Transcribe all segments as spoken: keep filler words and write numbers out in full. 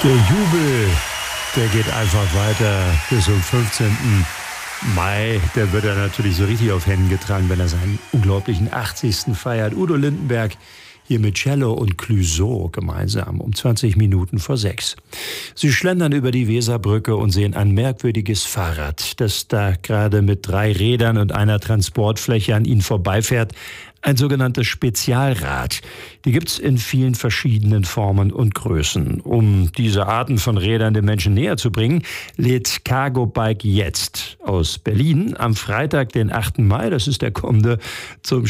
Der Jubel, der geht einfach weiter bis zum fünfzehnten Mai. Der wird er natürlich so richtig auf Händen getragen, wenn er seinen unglaublichen achtzigsten feiert. Udo Lindenberg hier mit Cello und Clouseau gemeinsam um zwanzig Minuten vor sechs. Sie schlendern über die Weserbrücke und sehen ein merkwürdiges Fahrrad, das da gerade mit drei Rädern und einer Transportfläche an ihnen vorbeifährt. Ein sogenanntes Spezialrad. Die gibt's in vielen verschiedenen Formen und Größen. Um diese Arten von Rädern den Menschen näher zu bringen, lädt Cargo Bike jetzt aus Berlin am Freitag, den achten Mai, das ist der kommende, zum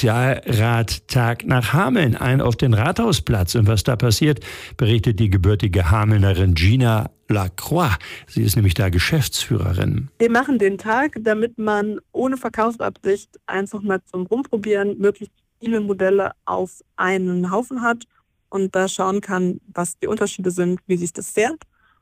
Spezialradtag nach Hameln ein auf den Rathausplatz. Und was da passiert, berichtet die gebürtige Hamelnerin Gina Lacroix. Sie ist nämlich da Geschäftsführerin. Wir machen den Tag, damit man ohne Verkaufsabsicht einfach mal zum Rumprobieren möglichst viele Modelle auf einen Haufen hat und da schauen kann, was die Unterschiede sind, wie sich das fährt.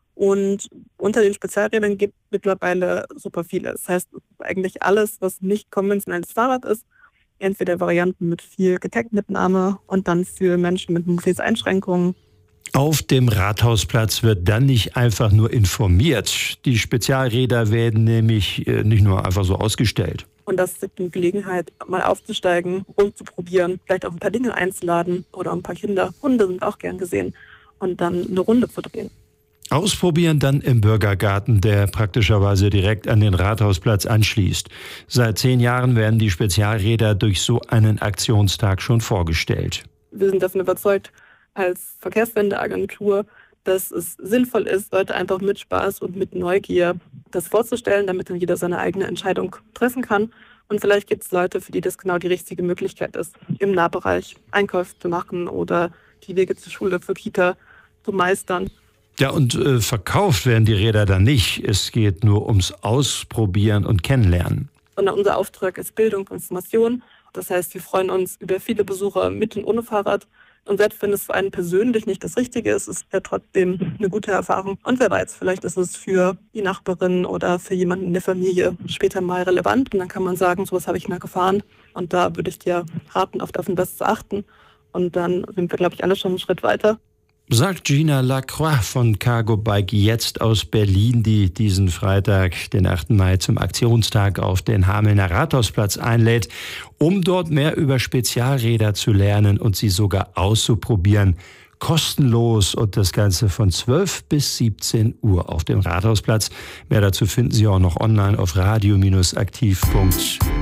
Und unter den Spezialrädern gibt es mittlerweile super viele. Das heißt, eigentlich alles, was nicht konventionelles Fahrrad ist, entweder Varianten mit viel Gepäckmitnahme und dann für Menschen mit Mobilitätseinschränkungen. Auf dem Rathausplatz wird dann nicht einfach nur informiert. Die Spezialräder werden nämlich nicht nur einfach so ausgestellt. Und das ist die Gelegenheit, mal aufzusteigen, rumzuprobieren, vielleicht auch ein paar Dinge einzuladen oder ein paar Kinder. Hunde sind auch gern gesehen. Und dann eine Runde zu drehen. Ausprobieren dann im Bürgergarten, der praktischerweise direkt an den Rathausplatz anschließt. Seit zehn Jahren werden die Spezialräder durch so einen Aktionstag schon vorgestellt. Wir sind davon überzeugt, als Verkehrswendeagentur, dass es sinnvoll ist, Leute einfach mit Spaß und mit Neugier das vorzustellen, damit dann jeder seine eigene Entscheidung treffen kann. Und vielleicht gibt es Leute, für die das genau die richtige Möglichkeit ist, im Nahbereich Einkäufe zu machen oder die Wege zur Schule, für Kita zu meistern. Ja, und äh, verkauft werden die Räder dann nicht. Es geht nur ums Ausprobieren und Kennenlernen. Sondern unser Auftrag ist Bildung und Information. Das heißt, wir freuen uns über viele Besucher mit und ohne Fahrrad. Und selbst wenn es für einen persönlich nicht das Richtige ist, ist es ja trotzdem eine gute Erfahrung. Und wer weiß, vielleicht ist es für die Nachbarin oder für jemanden in der Familie später mal relevant. Und dann kann man sagen, sowas habe ich mal gefahren. Und da würde ich dir raten, auf das zu achten. Und dann sind wir, glaube ich, alle schon einen Schritt weiter. Sagt Gina Lacroix von Cargo Bike jetzt aus Berlin, die diesen Freitag, den achten Mai, zum Aktionstag auf den Hamelner Rathausplatz einlädt, um dort mehr über Spezialräder zu lernen und sie sogar auszuprobieren. Kostenlos und das Ganze von zwölf bis siebzehn Uhr auf dem Rathausplatz. Mehr dazu finden Sie auch noch online auf radio aktiv punkt